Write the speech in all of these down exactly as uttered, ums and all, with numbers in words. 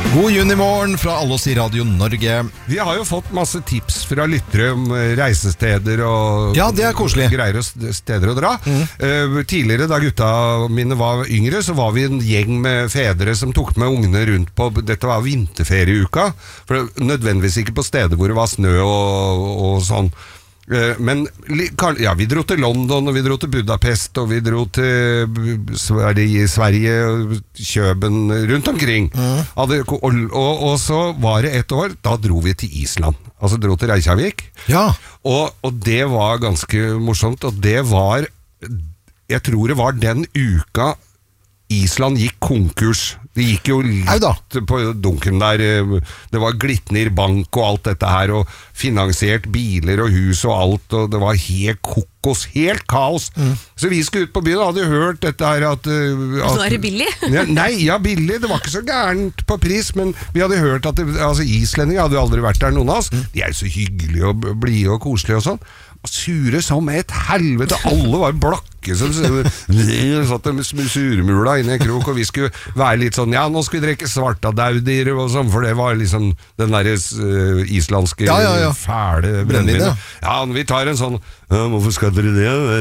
God junimorgen fra alle oss i Radio Norge. Vi har jo fått masse tips fra lyttere om reisesteder og ja, det er koselig. Greier og steder å dra. Mm. Uh, tidligere, da gutta mine var yngre, så var vi en gjeng med fedre som tok med ungene rundt på, dette var vinterferieuka, for nødvendigvis ikke på steder hvor det var snø og, og sånn. Men ja, vi dro til London, og vi dro til Budapest, og vi dro til Sverige, Sverige Kjøben, rundt omkring. Mm. Og, og, og så var det et år, da dro vi til Island. Altså dro til Reykjavik. Ja. Og, og det var ganske morsomt, og det var, jeg tror det var den uka Island gikk konkurs. Det gikk jo litt på dunken der. Det var Glitnir bank og alt dette her, og finansiert biler og hus og alt, og det var helt kokos, helt kaos. Mm. Så vi skulle ut på byen og hadde hørt dette her at... at så er det billig? ja, nei, ja, billig. Det var ikke så gærent på pris, men vi hadde hørt at det, altså, islendinger hadde jo aldri vært der, noen av oss. Mm. De er jo så hyggelige og blide og koselige og sånn. Sure som et helvete. Alle var blakke som satt med surmula inne i en krok, og vi skulle være litt sånn, ja, nå skal vi drikke svartadaudir og sånn, for det var liksom den der uh, islandske ja, ja, ja. fæle brennvin. Ja. ja, vi tar en sånn, ja, hvorfor skal dere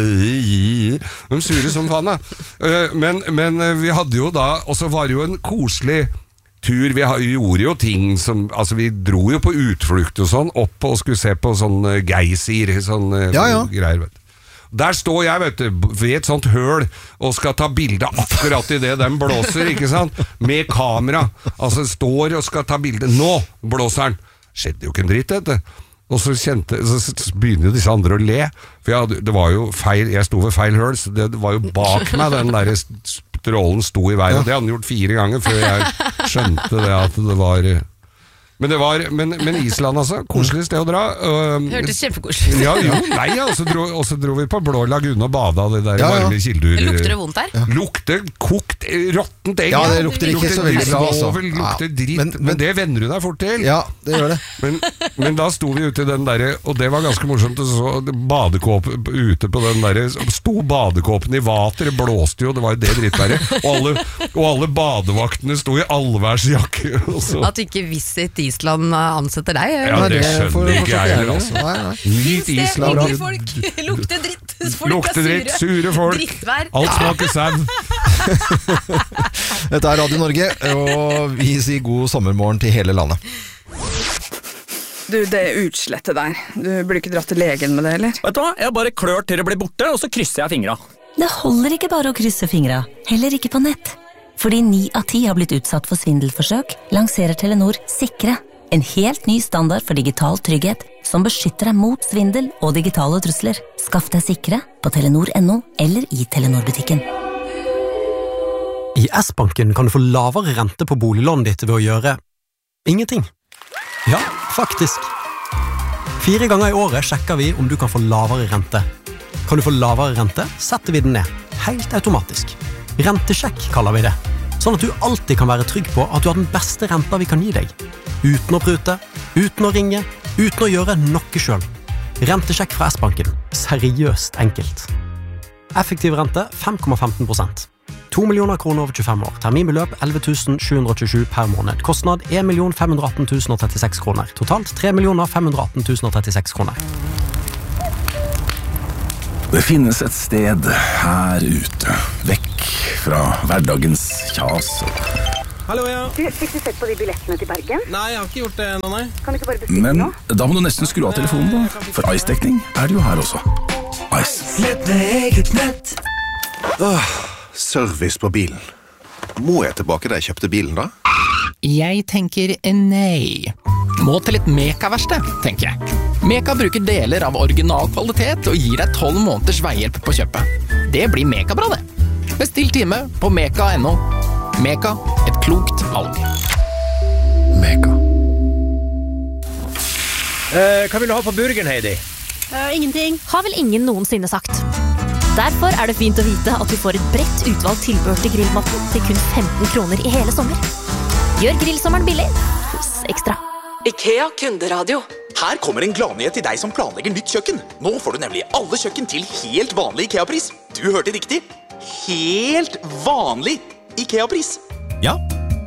det? De sure som faen da. Uh, men, men uh, vi hadde jo da, og så var det jo en koselig tur, vi gjorde jo ting som, altså vi dro jo på utflukt og sånn, opp og skulle se på sånn geysir, sånn ja, ja. greier, vet du. Der står jeg, vet du, ved et sånt høl og skal ta bilde akkurat i det den blåser, ikke sant? Med kamera, altså står og skal ta bilde, nå blåser den. Skjedde jo ikke en dritt, vet du. Og så, kjente, så begynner jo disse andre å le, for jeg, det var jo feil, jeg sto ved feil høl, så det var jo bak meg den der strålen sto i veien, og det hadde han gjort fire ganger før jeg skjønte det at det var... Men det var, men, men Island altså, koselig sted å dra. Um, Hørtes kjempekoselig. Ja, jo, nei, ja, og så dro, og så dro vi på Blå Lagune og bada det der ja, ja. varme kildur. Lukter det vondt der? Ja. Lukter kokt, råttent egg. Ja, det lukter ikke lukter så veldig bra. Lukter, lukter dritt, men, men, men det vender du deg fort til. Ja, det gjør det. Men, men da sto vi ute i den der, og det var ganske morsomt, så badekåpe ute på den der, sto badekåpen i vater, det blåste jo, det var jo det drittverre. Og alle, og alle badevaktene sto i allværsjakke. At du ikke Visit Island ansetter deg. Ja, det skjønner ikke jeg heller, altså. Nytt Island. Folk lukter dritt. Folk lukter dritt, sure folk. Drittvær. Alt smaker sau. Dette er Radio Norge, og vi sier god sommermorgen til hele landet. Du, det er utslettet der. Du burde ikke dratt til legen med det, eller? Vet du hva? Jeg bare klør til det blir borte, og så krysser jeg fingra. Det holder ikke bare å krysse fingra, heller ikke på nett. Fordi ni av ti har blitt utsatt for svindelforsøk, lanserer Telenor Sikre, en helt ny standard for digital trygghet som beskytter deg mot svindel og digitale trusler. Skaff deg Sikre på telenor punktum no eller i Telenor-butikken. I S-banken kan du få lavere rente på boliglånet ditt ved å gjøre ingenting. Ja, faktisk. Fire ganger i året sjekker vi om du kan få lavere rente. Kan du få lavere rente, setter vi den ned. Helt automatisk. Rentesjekk kaller vi det. Sånn at du alltid kan være trygg på at du har den beste renta vi kan gi deg. Uten å prute, uten å ringe, uten å gjøre noe selv. Rentesjekk fra S-banken. Seriøst enkelt. Effektiv rente fem komma femten prosent. to millioner kroner over tjuefem år. Terminbeløp elleve tusen sju hundre og tjuesju per måned. Kostnad en million fem hundre og atten tusen og trettiseks kroner. Totalt tre millioner fem hundre og atten tusen og trettiseks kroner. Det finnes et sted her ute, vekk fra hverdagens kjas. Hallo, ja. Du, fikk du sett på de billettene til Bergen? Nei, jeg har ikke gjort det nå, nei. Kan du ikke bare bestille Men nå? da må du nesten skru av telefonen da, for Ice-dekning er det jo her også. Ice. Lett med eget nett. Åh, service på bilen. Må jeg tilbake da jeg kjøpte bilen da? Jeg tenker nei. Må til et Meka-verksted, tenker jeg. Meka bruker deler av original kvalitet og gir deg tolv måneders veihjelp på kjøpet. Det blir Meka-bra, det. Bestill time på meka punktum no. Meka, et klokt valg. Meka. Eh, hva vil du ha på burgeren, Heidi? Uh, ingenting. Har vel ingen noensinne sagt. Derfor er det fint å vite at vi får et bredt utvalgt tilbehør til grillmatten til kun femten kroner i hele sommer. Gjør grillsommeren billig hos Ekstra. IKEA kunderadio. Her kommer en gladnyhet til deg som planlegger nytt kjøkken. Nå får du nemlig alle kjøkken til helt vanlig IKEA-pris. Du hørte riktig. Helt vanlig IKEA-pris. Ja,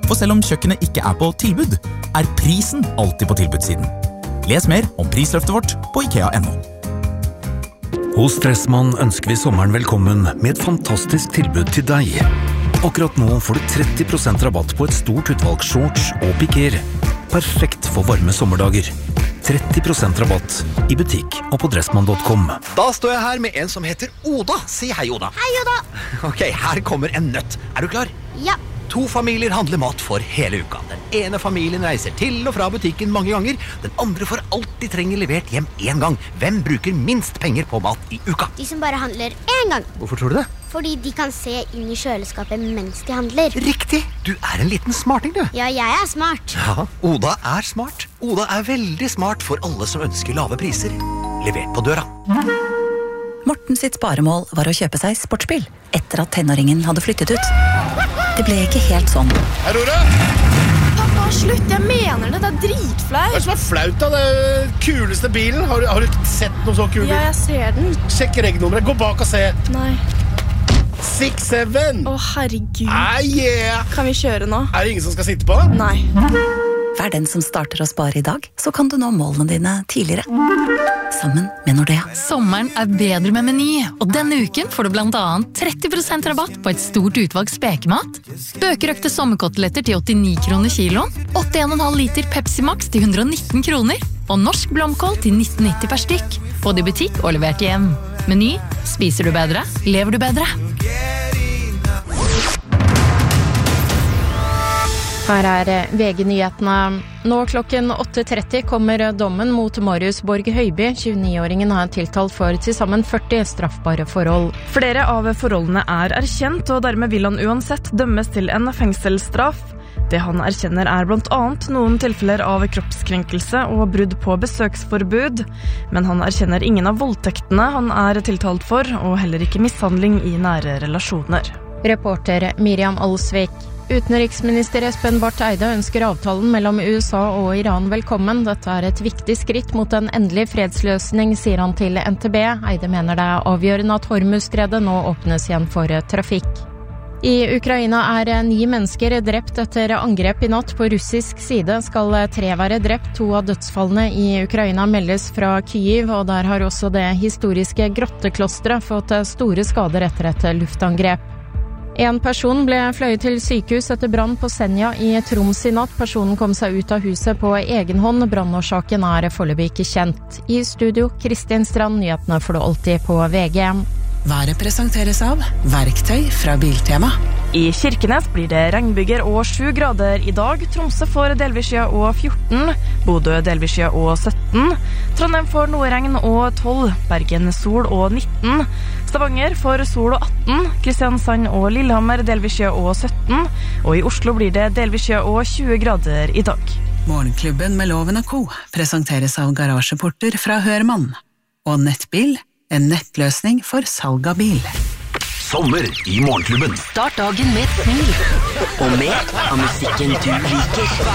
For selv om kjøkkenet ikke er på tilbud, er prisen alltid på tilbudssiden. Les mer om prisløftet vårt på ikea punktum no. Hos Dressmann ønsker vi sommeren velkommen med et fantastisk tilbud til deg. Akkurat nå får du tretti prosent rabatt på et stort utvalg shorts og piker. Perfekt for varme sommerdager. tretti prosent rabatt i butikk og på dressmann punktum com. Da står jeg her med en som heter Oda. Si hei, Oda. Hei, Oda. Ok, her kommer en nøtt. Er du klar? Ja. To familier handler mat for hele uka. Den ene familien reiser til og fra butikken mange ganger. Den andre får alt de trenger levert hjem en gang. Hvem bruker minst penger på mat i uka? De som bare handler en gang. Hvorfor tror du det? Fordi de kan se inn i kjøleskapet mens de handler. Riktig! Du er en liten smarting, du. Ja, jeg er smart. Ja, Oda er smart. Oda er veldig smart for alle som ønsker lave priser. Levert på døra. Morten sitt sparemål var å kjøpe seg sportsbil etter at tenåringen hadde flyttet ut. Det ble ikke helt sånn. Hei, Rora! Pappa, slutt, jeg mener det, det er dritflaut. Hva er det som er flaut da? Det er kuleste bilen. Har du, har du sett noe så kul bil? Ja, jeg ser den. Sjekk regnummeret, gå bak og se. Nei. seks syv. Å, herregud. Ah, yeah. Kan vi kjøre nå? Er det ingen som skal sitte på? Nei. Vær den som starter å spare i dag, så kan du nå målene dine tidligere. Sammen med Nordea. Sommeren er bedre med Meny, og denne uken får du blant annet tretti prosent rabatt på et stort utvalg spekemat, bøkerøkte sommerkoteletter til åttini kroner kiloen, åtti komma fem liter Pepsi Max til hundre og nitten kroner, og norsk blomkål til nitten nitti per stykk. Få det i butikk og levert hjem. Meny, spiser du bedre, lever du bedre. Her er V G-nyhetene. Nå klokken åtte tretti kommer dommen mot Marius Borg Høiby. tjueni-åringen er tiltalt for til sammen førti straffbare forhold. Flere av forholdene er erkjent, og dermed vil han uansett dømmes til en fengselsstraff. Det han erkjenner er blant annet noen tilfeller av kroppskrenkelse og brudd på besøksforbud. Men han erkjenner ingen av voldtektene han er tiltalt for, og heller ikke mishandling i nære relasjoner. Reporter Miriam Alsvik. Utenriksminister Espen Barth Eide ønsker avtalen mellom U S A og Iran velkommen. Dette er et viktig skritt mot en endelig fredsløsning, sier han til N T B. Eide mener det er avgjørende at Hormuzstredet nå åpnes igjen for trafikk. I Ukraina er ni mennesker drept etter angrep i natt. På russisk side skal tre være drept. To av dødsfallene i Ukraina meldes fra Kyiv, og der har også det historiske grotteklosteret fått store skader etter et luftangrep. En person ble fløyet til sykehus etter brann på Senja i Troms i natt. Personen kom seg ut av huset på egen hånd. Brannårsaken er foreløpig ikke kjent. I studio, Kristin Strand, nyhetene får du alltid på V G. Været presenteres av Verktøy fra Biltema. I Kirkenes blir det regnbyger og sju grader i dag. Tromsø får delvis skya og fjorten. Bodø delvis skya og sytten. Trondheim får noe regn og tolv. Bergen sol og nitten. Stavanger får sol og atten. Kristiansand og Lillehammer delvis skya og sytten. Og i Oslo blir det delvis skya og tjue grader i dag. Morgenklubben med Loven og Co. presenteres av Garasjeporter fra Hørmann. Og Nettbil, en nettløsning for salg av bil. Sommer i Morgenklubben. Start dagen med et smil. Og med av musikken du liker.